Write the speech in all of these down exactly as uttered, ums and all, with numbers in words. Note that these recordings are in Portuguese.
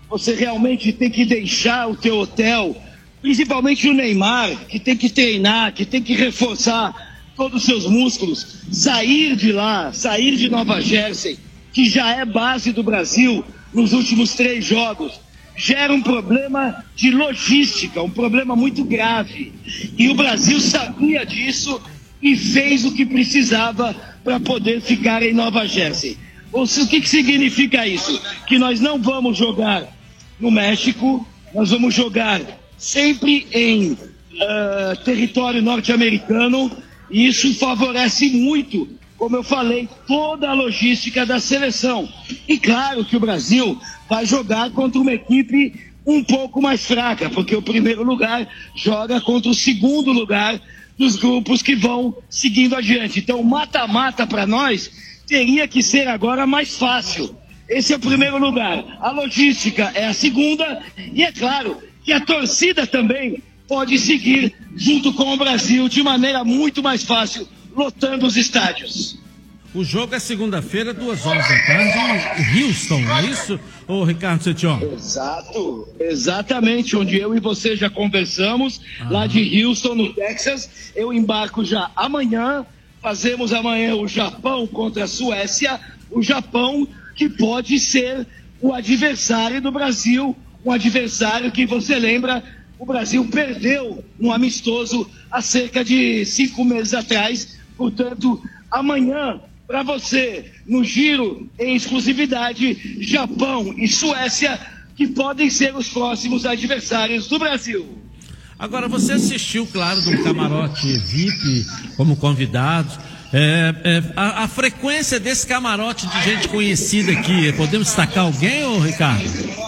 você realmente tem que deixar o teu hotel, principalmente o Neymar, que tem que treinar, que tem que reforçar todos os seus músculos, sair de lá, sair de Nova Jersey, que já é base do Brasil nos últimos três jogos, gera um problema de logística, um problema muito grave. E o Brasil sabia disso e fez o que precisava para poder ficar em Nova Jersey. Ou seja, o que, que significa isso? Que nós não vamos jogar no México, nós vamos jogar sempre em uh, território norte-americano, e isso favorece muito, como eu falei, toda a logística da seleção. E claro que o Brasil vai jogar contra uma equipe um pouco mais fraca, porque o primeiro lugar joga contra o segundo lugar dos grupos que vão seguindo adiante. Então, mata-mata para nós teria que ser agora mais fácil. Esse é o primeiro lugar. A logística é a segunda, e é claro que a torcida também pode seguir junto com o Brasil de maneira muito mais fácil, lotando os estádios. O jogo é segunda-feira, duas horas da tarde, em Houston, não é isso, ô Ricardo Setion? Exato, exatamente, onde eu e você já conversamos, ah. lá de Houston, no Texas. Eu embarco já amanhã, fazemos amanhã o Japão contra a Suécia, o Japão que pode ser o adversário do Brasil, um adversário que, você lembra, o Brasil perdeu no amistoso há cerca de cinco meses atrás. Portanto, amanhã, para você, no giro em exclusividade, Japão e Suécia, que podem ser os próximos adversários do Brasil. Agora, você assistiu, claro, do camarote V I P como convidado. É, é, a, a frequência desse camarote de gente conhecida aqui, podemos destacar alguém, ô Ricardo?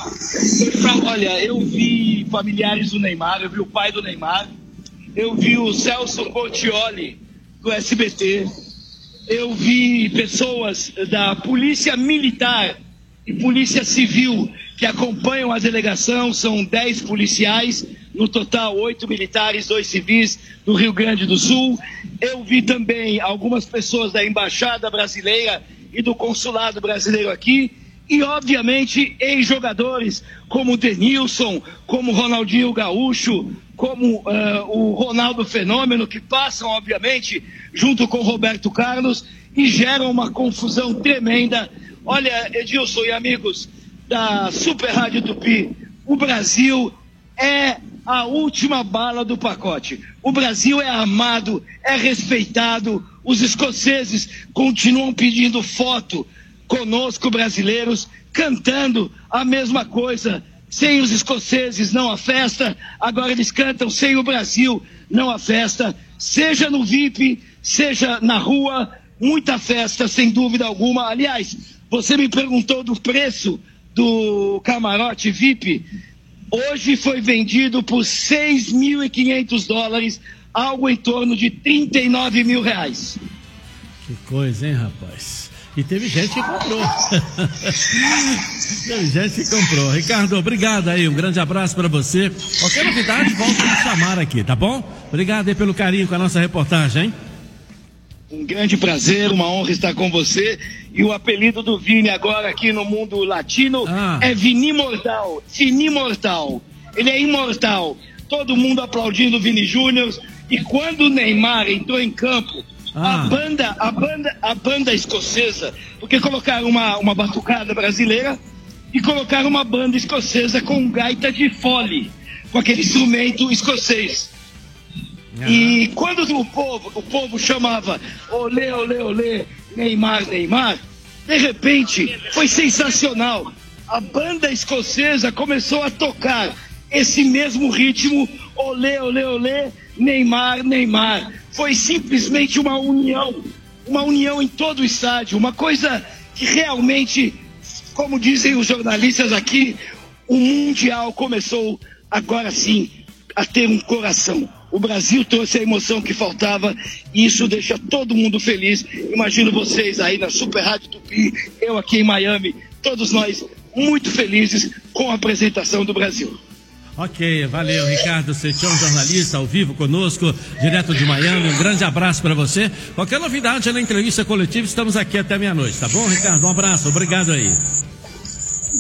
Olha, eu vi familiares do Neymar, eu vi o pai do Neymar, eu vi o Celso Portiolli do S B T, eu vi pessoas da Polícia Militar e Polícia Civil que acompanham a delegação, são dez policiais, no total oito militares, dois civis do Rio Grande do Sul. Eu vi também algumas pessoas da Embaixada Brasileira e do Consulado Brasileiro aqui, e obviamente ex-jogadores como o Denilson, como o Ronaldinho Gaúcho, como uh, o Ronaldo Fenômeno, que passam obviamente junto com o Roberto Carlos e geram uma confusão tremenda. Olha, Edilson e amigos da Super Rádio Tupi, o Brasil é a última bala do pacote. O Brasil é amado, é respeitado, os escoceses continuam pedindo foto conosco, brasileiros, cantando a mesma coisa. Sem os escoceses não há festa, agora eles cantam sem o Brasil não há festa, seja no V I P, seja na rua, muita festa, sem dúvida alguma. Aliás, você me perguntou do preço do camarote V I P, hoje foi vendido por seis mil e quinhentos dólares, algo em torno de trinta e nove mil reais. Que coisa, hein, rapaz? E teve gente que comprou. Teve gente que comprou. Ricardo, obrigado aí, um grande abraço para você. Qualquer novidade, volta a me chamar aqui, tá bom? Obrigado aí pelo carinho com a nossa reportagem, hein? Um grande prazer, uma honra estar com você. E o apelido do Vini agora aqui no mundo latino ah. é Vini Mortal. Vini Mortal. Ele é imortal. Todo mundo aplaudindo o Vini Júnior. E quando o Neymar entrou em campo, ah. a banda, a banda, a banda escocesa, porque colocaram uma, uma batucada brasileira e colocaram uma banda escocesa com gaita de fole, com aquele instrumento escocês. Ah. E quando o povo, o povo chamava olê, olê, olê, Neymar, Neymar, de repente foi sensacional. A banda escocesa começou a tocar esse mesmo ritmo, olê, olê, olê, Neymar, Neymar. Foi simplesmente uma união, uma união em todo o estádio, uma coisa que realmente, como dizem os jornalistas aqui, o Mundial começou agora sim a ter um coração. O Brasil trouxe a emoção que faltava e isso deixa todo mundo feliz. Imagino vocês aí na Super Rádio Tupi, eu aqui em Miami, todos nós muito felizes com a apresentação do Brasil. Ok, valeu, Ricardo Setion, jornalista ao vivo conosco, direto de Miami. Um grande abraço para você. Qualquer novidade na entrevista coletiva, estamos aqui até meia-noite, tá bom, Ricardo? Um abraço, obrigado aí.